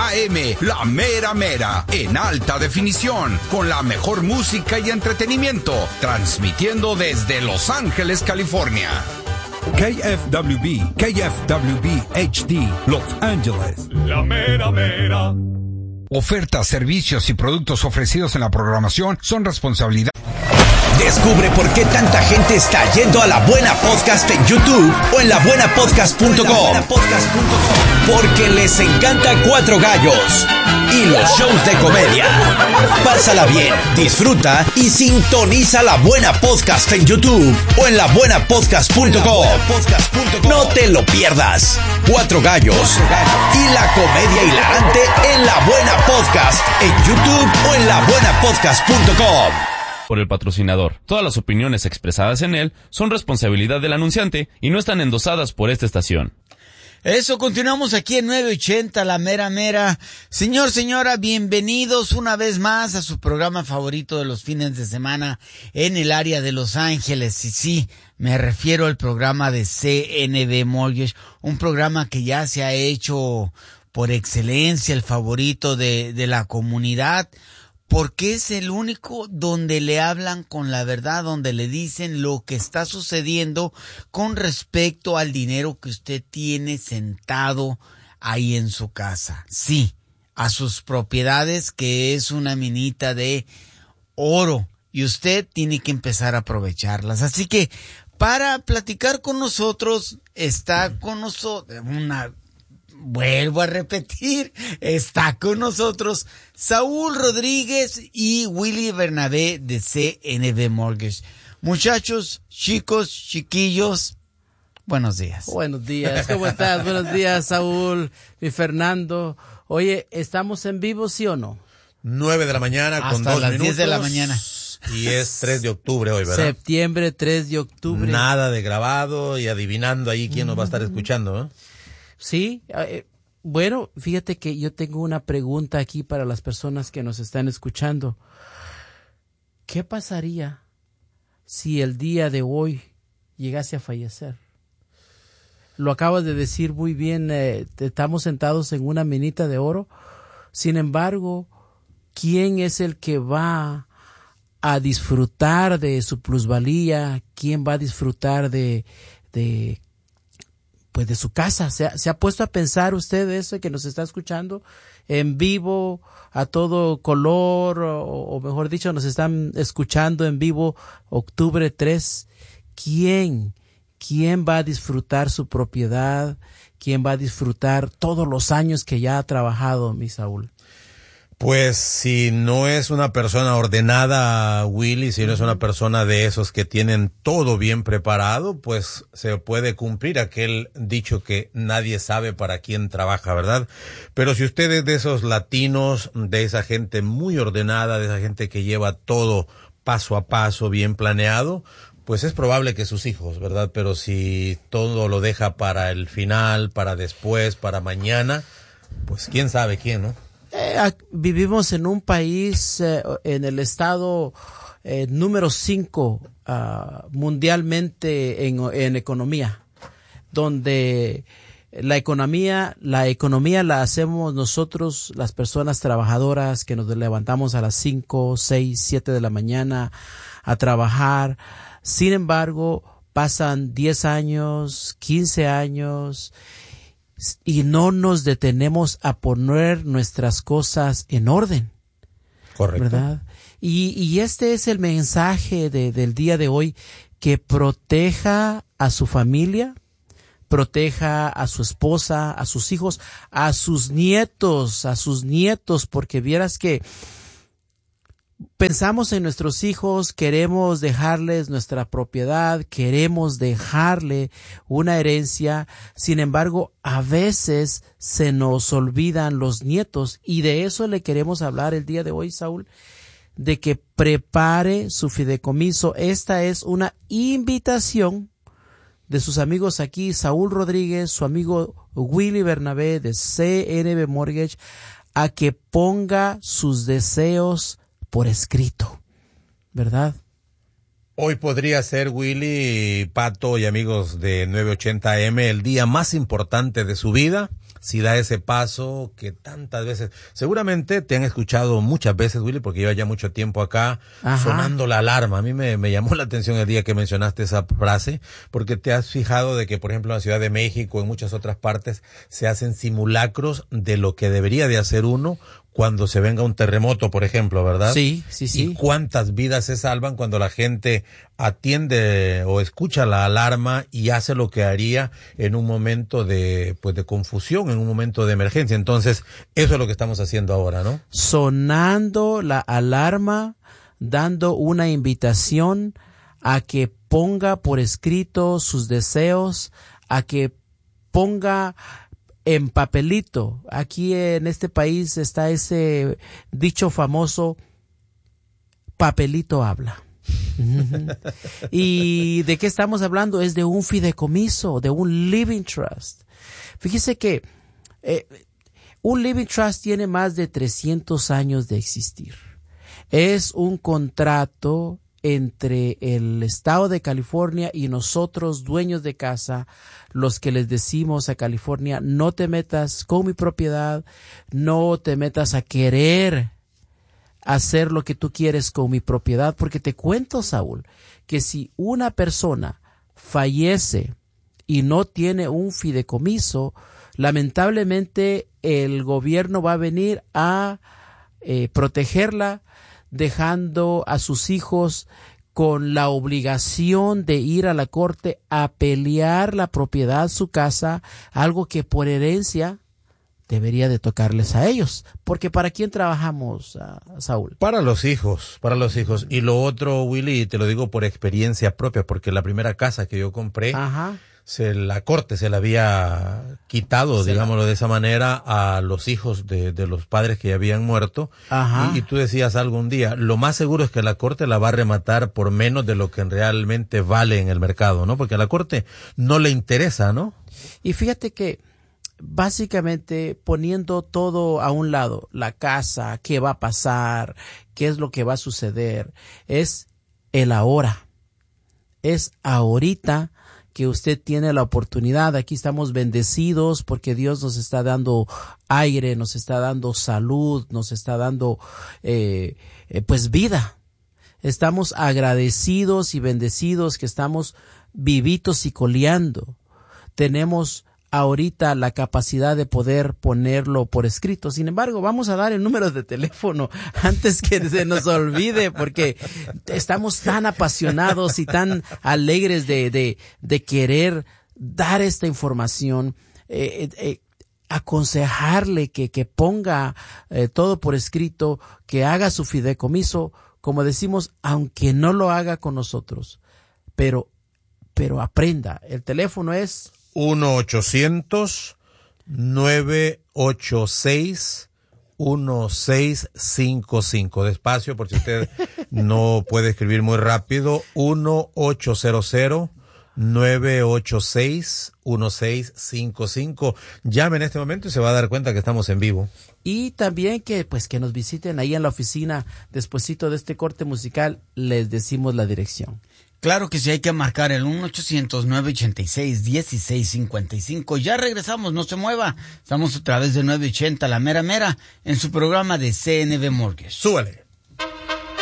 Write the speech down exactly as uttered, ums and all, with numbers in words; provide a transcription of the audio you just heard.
A M, la mera mera, en alta definición, con la mejor música y entretenimiento, transmitiendo desde Los Ángeles, California. K F W B, K F W B H D, Los Ángeles. La mera mera. Ofertas, servicios y productos ofrecidos en la programación son responsabilidad. Descubre por qué tanta gente está yendo a La Buena Podcast en YouTube o en la buena podcast punto com. Porque les encanta Cuatro Gallos y los shows de comedia. Pásala bien, disfruta y sintoniza La Buena Podcast en YouTube o en la buena podcast punto com. No te lo pierdas. Cuatro Gallos y la comedia hilarante en La Buena Podcast en YouTube o en la buena podcast punto com. Por el patrocinador. Todas las opiniones expresadas en él son responsabilidad del anunciante y no están endosadas por esta estación. Eso, continuamos aquí en nueve ochenta, La Mera Mera. Señor, señora, bienvenidos una vez más a su programa favorito de los fines de semana en el área de Los Ángeles. Y sí, me refiero al programa de C N B Mortgage, un programa que ya se ha hecho por excelencia el favorito de, de la comunidad, porque es el único donde le hablan con la verdad, donde le dicen lo que está sucediendo con respecto al dinero que usted tiene sentado ahí en su casa. Sí, a sus propiedades, que es una minita de oro, y usted tiene que empezar a aprovecharlas. Así que para platicar con nosotros, está con nosotros una... Vuelvo a repetir, está con nosotros Saúl Rodríguez y Willy Bernabé de C N B Mortgage. Muchachos, chicos, chiquillos, buenos días. Buenos días, ¿cómo estás? Buenos días, Saúl y Fernando. Oye, ¿estamos en vivo, sí o no? Nueve de la mañana con Hasta dos las minutos. diez de la mañana. Y es tres de octubre hoy, ¿verdad? Septiembre, tres de octubre. Nada de grabado y adivinando ahí quién nos va a estar escuchando, ¿eh? Sí, eh, bueno, fíjate que yo tengo una pregunta aquí para las personas que nos están escuchando. ¿Qué pasaría si el día de hoy llegase a fallecer? Lo acabas de decir muy bien, eh, estamos sentados en una minita de oro. Sin embargo, ¿quién es el que va a disfrutar de su plusvalía? ¿Quién va a disfrutar de... de pues de su casa? ¿Se ha, se ha puesto a pensar usted eso, que nos está escuchando en vivo, a todo color, o, o mejor dicho, nos están escuchando en vivo octubre tres? ¿Quién, quién va a disfrutar su propiedad? ¿Quién va a disfrutar todos los años que ya ha trabajado, mi Saúl? Pues si no es una persona ordenada, Willy, si no es una persona de esos que tienen todo bien preparado, pues se puede cumplir aquel dicho que nadie sabe para quién trabaja, ¿verdad? Pero si usted es de esos latinos, de esa gente muy ordenada, de esa gente que lleva todo paso a paso, bien planeado, pues es probable que sus hijos, ¿verdad? Pero si todo lo deja para el final, para después, para mañana, pues quién sabe quién, ¿no? Eh, vivimos en un país, eh, en el estado eh, número cinco uh, mundialmente en, en economía, donde la economía, la economía la hacemos nosotros, las personas trabajadoras que nos levantamos a las cinco, seis, siete de la mañana a trabajar. Sin embargo, pasan diez años, quince años, y no nos detenemos a poner nuestras cosas en orden. Correcto. ¿Verdad? Y, y este es el mensaje de, del día de hoy, que proteja a su familia, proteja a su esposa, a sus hijos, a sus nietos, a sus nietos, porque vieras que pensamos en nuestros hijos, queremos dejarles nuestra propiedad, queremos dejarle una herencia. Sin embargo, a veces se nos olvidan los nietos, y de eso le queremos hablar el día de hoy, Saúl, de que prepare su fideicomiso. Esta es una invitación de sus amigos aquí, Saúl Rodríguez, su amigo Willy Bernabé de C N B Mortgage, a que ponga sus deseos por escrito, ¿verdad? Hoy podría ser, Willy, Pato y amigos de nueve ochenta A M, el día más importante de su vida. si da ese paso que tantas veces, seguramente te han escuchado muchas veces, Willy, porque lleva ya mucho tiempo acá, ajá, sonando la alarma. A mí me, me llamó la atención el día que mencionaste esa frase, porque te has fijado de que, por ejemplo, en la Ciudad de México, en muchas otras partes, se hacen simulacros de lo que debería de hacer uno cuando se venga un terremoto, por ejemplo, ¿verdad? Sí, sí, sí. ¿Y cuántas vidas se salvan cuando la gente atiende o escucha la alarma y hace lo que haría en un momento de, pues, de confusión, en un momento de emergencia? Entonces, eso es lo que estamos haciendo ahora, ¿no? Sonando la alarma, dando una invitación a que ponga por escrito sus deseos, a que ponga en papelito. Aquí en este país está ese dicho famoso, papelito habla. ¿Y de qué estamos hablando? Es de un fideicomiso, de un living trust. Fíjese que eh, un living trust tiene más de trescientos años de existir. Es un contrato entre el estado de California y nosotros, dueños de casa, los que les decimos a California, no te metas con mi propiedad, no te metas a querer hacer lo que tú quieres con mi propiedad, porque te cuento, Saúl, que si una persona fallece y no tiene un fideicomiso, lamentablemente el gobierno va a venir a eh, protegerla, dejando a sus hijos con la obligación de ir a la corte a pelear la propiedad, su casa, algo que por herencia debería de tocarles a ellos. Porque ¿para quién trabajamos, uh, Saúl? Para los hijos, para los hijos. Y lo otro, Willy, te lo digo por experiencia propia, porque la primera casa que yo compré, ajá, se la corte se la había quitado, sí, digámoslo de esa manera, a los hijos de, de los padres que ya habían muerto. Ajá. Y, y tú decías algún día, lo más seguro es que la corte la va a rematar por menos de lo que realmente vale en el mercado, ¿no? Porque a la corte no le interesa, ¿no? Y fíjate que básicamente poniendo todo a un lado, la casa, qué va a pasar, qué es lo que va a suceder, es el ahora, es ahorita que usted tiene la oportunidad. Aquí estamos bendecidos porque Dios nos está dando aire, nos está dando salud, nos está dando eh, eh, pues vida. Estamos agradecidos y bendecidos que estamos vivitos y coleando. Tenemos ahorita la capacidad de poder ponerlo por escrito. Sin embargo, vamos a dar el número de teléfono antes que se nos olvide, porque estamos tan apasionados y tan alegres de, de, de querer dar esta información, eh, eh, aconsejarle que, que ponga eh, todo por escrito, que haga su fideicomiso, como decimos, aunque no lo haga con nosotros, pero, pero aprenda. El teléfono es uno ochocientos nueve ocho seis uno seis cinco cinco. Despacio, por si usted no puede escribir muy rápido. uno ochocientos nueve ocho seis uno seis cinco cinco. Llame en este momento y se va a dar cuenta que estamos en vivo. Y también que pues que nos visiten ahí en la oficina. Despuesito de este corte musical les decimos la dirección. Claro que sí, hay que marcar el uno ochocientos nueve ochenta y seis dieciséis cincuenta y cinco. Ya regresamos, no se mueva. Estamos a través de nueve ochenta, la mera mera, en su programa de C N B Mortgage. Súbale.